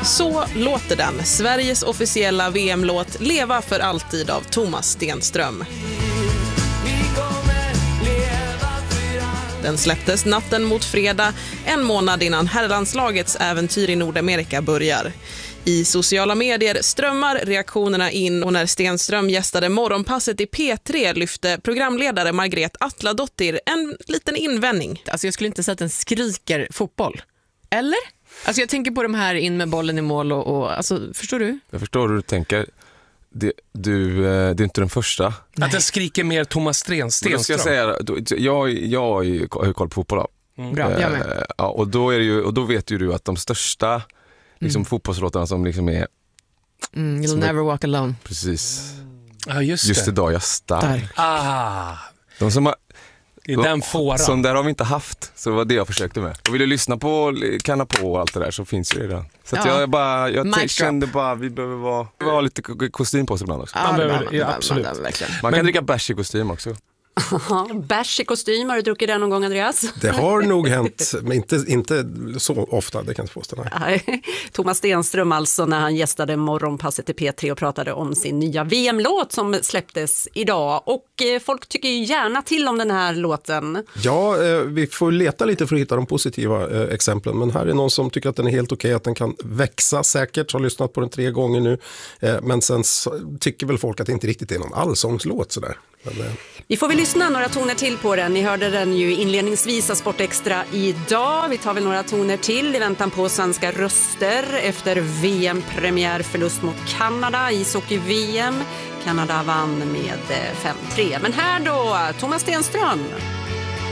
Så låter den, Sveriges officiella VM-låt Leva för alltid av Thomas Stenström. Den släpptes natten mot fredag, en månad innan herrlandslagets äventyr i Nordamerika börjar. I sociala medier strömmar reaktionerna in och när Stenström gästade morgonpasset i P3 lyfte programledare Margret Atladottir en liten invändning. Alltså jag skulle inte säga att den skriker fotboll. Eller? Alltså jag tänker på de här in med bollen i mål och alltså, förstår du? Jag förstår hur du tänker. Det är inte den första. Nej. Att den skriker mer Thomas Stenström. Ska jag säga, jag har ju koll på fotboll då. Bra, jag med. Ja, och då vet ju du att de största liksom, fotbollslåtarna som liksom är... You'll never walk alone. Precis. Ja, just idag jag stark. De som har... I den fåran. Som där har vi inte haft. Så det var det jag försökte med. Och vill du lyssna på Kanna på och allt det där så finns ju det redan. Så att jag kände bara vi behöver ha lite kostym på sig ibland också. Absolut. Man kan dricka bärs i kostym också. Bärs i kostym, har du druckit det någon gång, Andreas? Det har nog hänt, men inte så ofta, det kan jag påstå. Thomas Stenström alltså när han gästade morgonpasset i P3 och pratade om sin nya VM-låt som släpptes idag. Och folk tycker ju gärna till om den här låten. Ja, vi får leta lite för att hitta de positiva exemplen, men här är någon som tycker att den är helt okej, att den kan växa säkert, har lyssnat på den 3 gånger nu, men sen tycker väl folk att det inte riktigt är någon allsångslåt sådär. Vi får väl lyssna några toner till på den. Ni hörde den ju inledningsvis av Sport Extra idag. Vi tar väl några toner till i väntan på svenska röster efter VM-premiärförlust mot Kanada i ishockey-VM. Kanada vann med 5-3. Men här då, Thomas Stenström.